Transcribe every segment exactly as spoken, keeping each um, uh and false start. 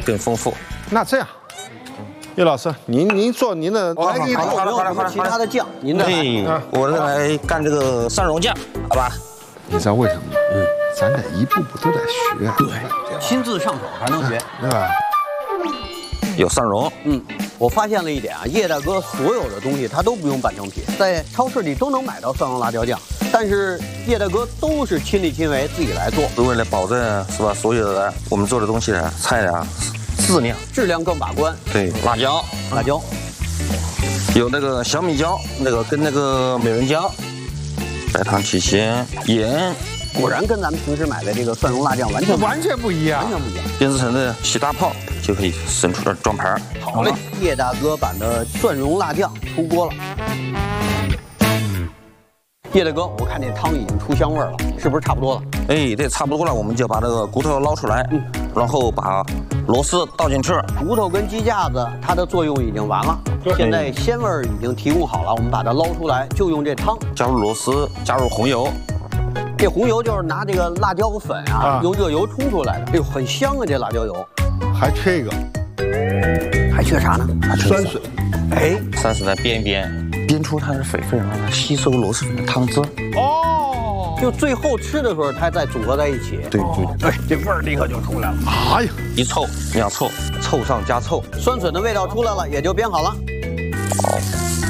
更丰富。 那这样，叶老师，您您做您的， 我来给你好了好了好了好了其他的酱，您的。 哎，我再来干这个蒜蓉酱，好吧？ 你知道为什么吗？嗯，咱得一步步都得学，对， 亲自上手才能学， 对吧？ 有蒜蓉， 嗯，我发现了一点啊，叶大哥所有的东西他都不用半成品，在超市里都能买到蒜蓉辣椒酱，但是叶大哥都是亲力亲为自己来做， 是为了保证是吧？所有的我们做的东西啊，菜啊，质量， 质量更把关。 对，辣椒， 辣椒， 有那个小米椒，那个跟那个美人椒，白糖提鲜，盐， 果然跟咱们平时买的这个蒜蓉辣酱完全完全不一样完。全不一样。 编制成的起大泡就可以生出的装盘。 好嘞，叶大哥版的蒜蓉辣酱出锅了。叶大哥，我看这汤已经出香味儿了，是不是差不多了？ 哎，对，差不多了，我们就把这个骨头捞出来，嗯，然后把螺丝倒进去。 骨头跟鸡架子它的作用已经完了，现在鲜味儿已经提供好了，我们把它捞出来，就用这汤。 加入螺丝，加入红油。 这红油就是拿这个辣椒粉啊， 啊用热油冲出来的，哎呦，很香啊！这辣椒油还缺一个还缺啥呢？ 酸笋， 哎， 算是在煸一煸，煸出它的水分，让它吸收螺蛳粉的汤汁。 哦， 就最后吃的时候，它再组合在一起。 对对， 哎，这味儿立刻就出来了。 哎呀， 一凑两凑，凑上加凑。 酸笋的味道出来了，也就煸好了。 好，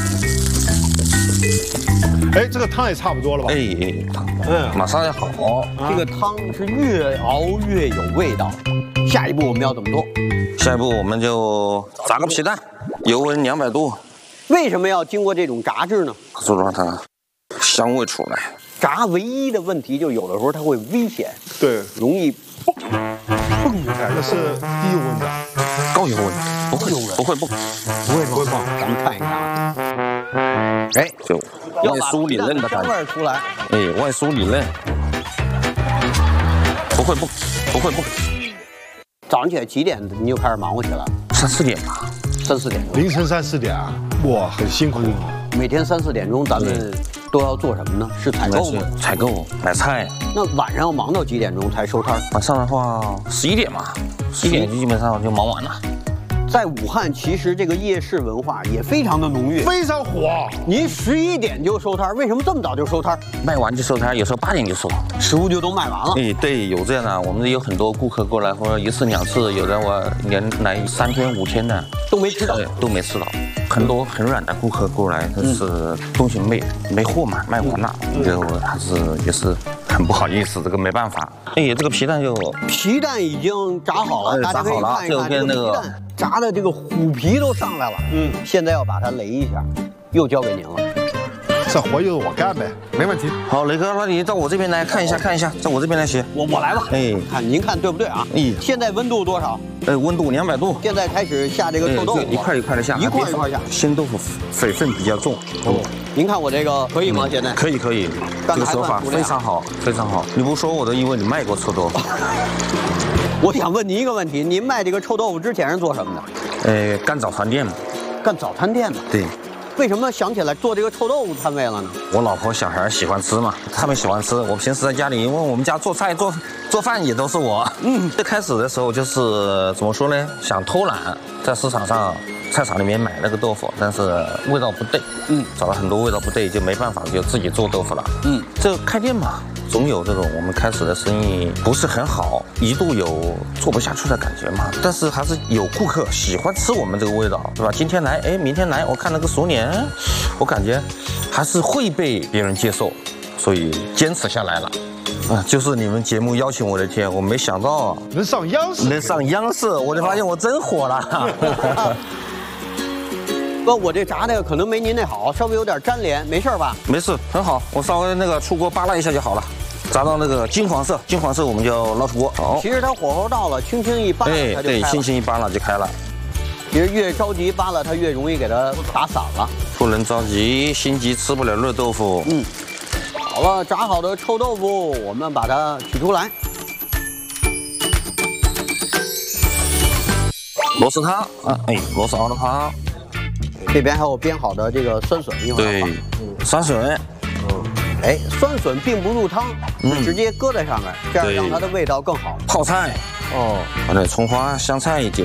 哎，这个汤也差不多了吧？ 哎，汤， 嗯马上要好。 这个汤是越熬越有味道。下一步我们要怎么做？ 下一步我们就炸个皮蛋，油温两百度， 为什么要经过这种炸制呢？ 就让它香味出来。 炸唯一的问题就有的时候它会危险， 对， 容易蹦开，那是低油温的， 高油温，不会不会蹦， 不会不会爆。咱们看一看啊，哎， 就外要把酥里嫩的香味感觉。 儿出来。 哎，外酥里嫩，不会蹦，不会蹦。 早上起来几点你就开始忙活起来了？ 三四点吧。 三四点钟。 凌晨三四点啊，哇，很辛苦。 每天三四点钟咱们都要做什么呢？是采购吗？ 采购买菜。 那晚上要忙到几点钟才收摊？ 晚上的话十一点嘛，十一点就基本上就忙完了。 在武汉，其实这个夜市文化也非常的浓郁， 非常火。 您十一点就收摊，为什么这么早就收摊？ 卖完就收摊，有时候八点就收。 食物就都卖完了。 哎，对，有这样的，我们有很多顾客过来，或者一次两次，有的我连来三天五天的都没吃到， 对，都没吃到。很多很软的顾客过来，但是东西没没货嘛，卖完了，就还是也是很不好意思，这个没办法。哎，这个皮蛋就皮蛋已经炸好了， 哎大家可以炸好了看一看， 就跟那个这个皮蛋炸的这个虎皮都上来了。嗯，现在要把它擂一下，又交给您了。 这活就是我干呗，没问题。 好，雷哥，那你到我这边来看一下，看一下，在我这边来学。 我我来吧， 哎， 看您看对不对啊？ 哎现在温度多少？ 呃，温度两百度。 现在开始下这个臭豆腐， 对，一块一块的下， 一块一块下。 鲜豆腐水分比较重。 哦，您看我这个可以吗？现在可以可以，这个手法非常好，非常好。你不说我都以为你卖过臭豆腐。 我想问您一个问题：您卖这个臭豆腐之前是做什么的？ 呃，干早餐店嘛。 干早餐店的。 对。 为什么想起来做这个臭豆腐摊位了呢？ 我老婆小孩喜欢吃嘛，他们喜欢吃。我平时在家里，因为我们家做菜做做饭也都是我。嗯，最开始的时候就是怎么说呢？想偷懒，在市场上、菜场里面买那个豆腐，但是味道不对。嗯，找了很多味道不对，就没办法，就自己做豆腐了。嗯，这开店嘛，总有这种我们开始的生意不是很好，一度有做不下去的感觉嘛。但是还是有顾客喜欢吃我们这个味道，对吧？今天来，哎，明天来，我看那个熟年，我感觉还是会被别人接受，所以坚持下来了。啊，就是你们节目邀请我的天，我没想到能上央视， 能上央视，我就发现我真火了。 哥，我这炸的可能没您那好，稍微有点粘连，没事吧？ 没事，很好，我稍微那个出锅扒拉一下就好了。炸到那个金黄色，金黄色我们就捞出锅。好， 其实它火候到了，轻轻一扒拉它就开了。 对，轻轻一扒拉就开了。 其实越着急扒拉，它越容易给它打散了。 不能着急，心急吃不了热豆腐。 嗯，好了，炸好的臭豆腐，我们把它取出来。 螺丝汤啊，哎，螺丝熬的汤。 这边还有煸好的这个酸笋，一会儿对， 嗯， 酸笋。 嗯，哎，酸笋并不入汤，嗯，直接搁在上面，这样让它的味道更好。 泡菜。哦，把这葱花、香菜一点